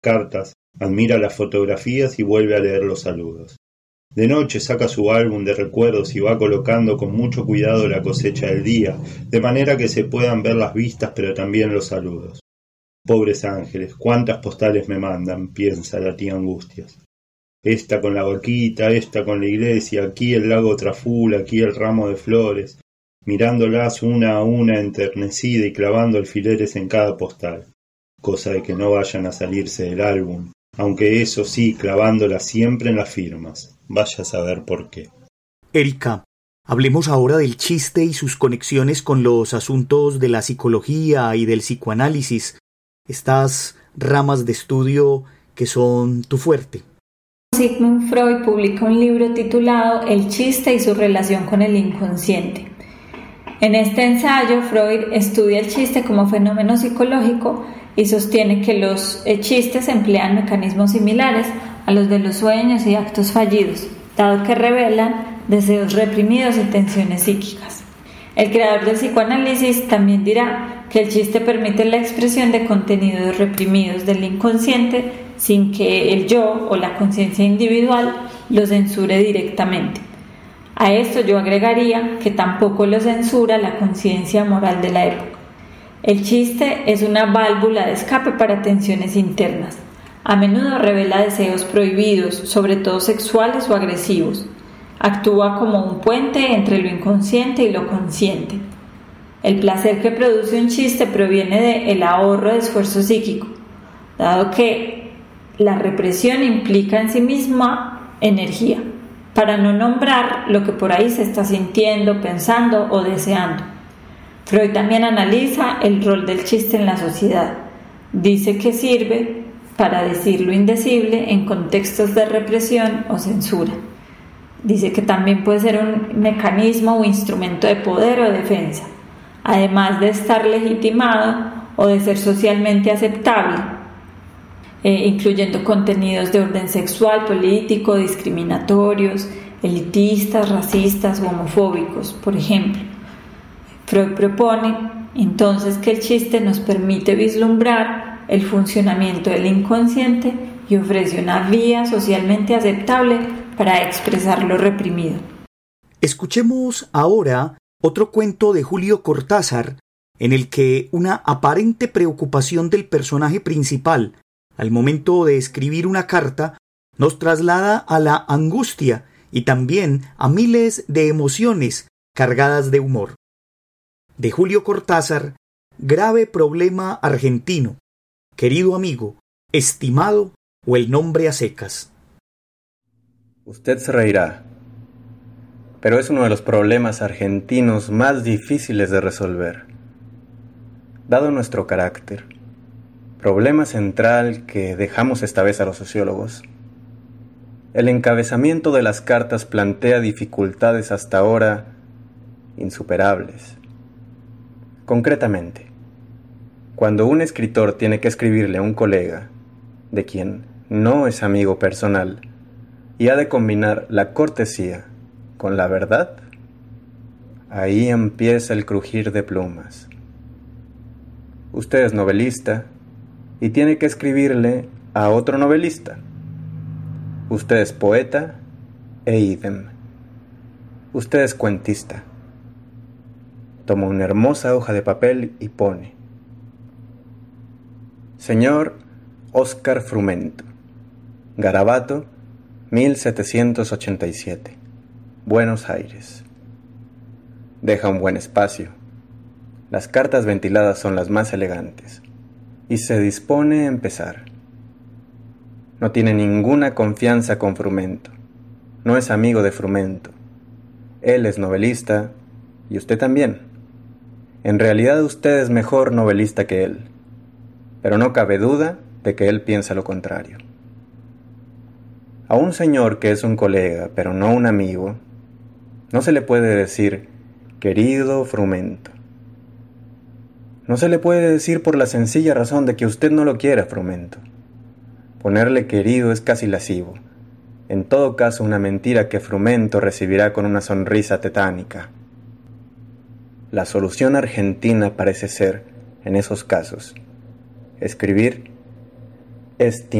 cartas, admira las fotografías y vuelve a leer los saludos. De noche saca su álbum de recuerdos y va colocando con mucho cuidado la cosecha del día, de manera que se puedan ver las vistas pero también los saludos. Pobres ángeles, cuántas postales me mandan, piensa la tía Angustias. Esta con la vaquita, esta con la iglesia, aquí el lago Traful, aquí el ramo de flores, mirándolas una a una enternecida y clavando alfileres en cada postal, cosa de que no vayan a salirse del álbum, aunque eso sí, clavándolas siempre en las firmas. Vaya a saber por qué. Erika, hablemos ahora del chiste y sus conexiones con los asuntos de la psicología y del psicoanálisis, estas ramas de estudio que son tu fuerte. Sigmund Freud publica un libro titulado El chiste y su relación con el inconsciente. En este ensayo, Freud estudia el chiste como fenómeno psicológico y sostiene que los chistes emplean mecanismos similares a los de los sueños y actos fallidos, dado que revelan deseos reprimidos y tensiones psíquicas. El creador del psicoanálisis también dirá que el chiste permite la expresión de contenidos reprimidos del inconsciente sin que el yo o la conciencia individual lo censure directamente. A esto yo agregaría que tampoco lo censura la conciencia moral de la época. El chiste es una válvula de escape para tensiones internas. A menudo revela deseos prohibidos, sobre todo sexuales o agresivos. Actúa como un puente entre lo inconsciente y lo consciente. El placer que produce un chiste proviene del ahorro de esfuerzo psíquico, dado que la represión implica en sí misma energía, para no nombrar lo que por ahí se está sintiendo, pensando o deseando. Freud también analiza el rol del chiste en la sociedad. Dice que sirve para decir lo indecible en contextos de represión o censura. Dice que también puede ser un mecanismo o instrumento de poder o defensa, además de estar legitimado o de ser socialmente aceptable, incluyendo contenidos de orden sexual, político, discriminatorios, elitistas, racistas o homofóbicos, por ejemplo. Freud propone entonces que el chiste nos permite vislumbrar el funcionamiento del inconsciente y ofrece una vía socialmente aceptable para expresar lo reprimido. Escuchemos ahora otro cuento de Julio Cortázar, en el que una aparente preocupación del personaje principal, al momento de escribir una carta, nos traslada a la angustia y también a miles de emociones cargadas de humor. De Julio Cortázar, Grave problema argentino, querido amigo, estimado o el nombre a secas. Usted se reirá, pero es uno de los problemas argentinos más difíciles de resolver. Dado nuestro carácter, problema central que dejamos esta vez a los sociólogos. El encabezamiento de las cartas plantea dificultades hasta ahora insuperables. Concretamente, cuando un escritor tiene que escribirle a un colega, de quien no es amigo personal, y ha de combinar la cortesía con la verdad, ahí empieza el crujir de plumas. Usted es novelista y tiene que escribirle a otro novelista. Usted es poeta e idem. Usted es cuentista. Toma una hermosa hoja de papel y pone: Señor Óscar Frumento, Garabato, 1787, Buenos Aires. Deja un buen espacio. Las cartas ventiladas son las más elegantes. Y se dispone a empezar. No tiene ninguna confianza con Frumento. No es amigo de Frumento. Él es novelista y usted también. En realidad usted es mejor novelista que él, pero no cabe duda de que él piensa lo contrario. A un señor que es un colega, pero no un amigo, no se le puede decir querido Frumento. No se le puede decir por la sencilla razón de que usted no lo quiere a Frumento. Ponerle querido es casi lascivo. En todo caso, una mentira que Frumento recibirá con una sonrisa tetánica. La solución argentina parece ser, en esos casos, escribir estimado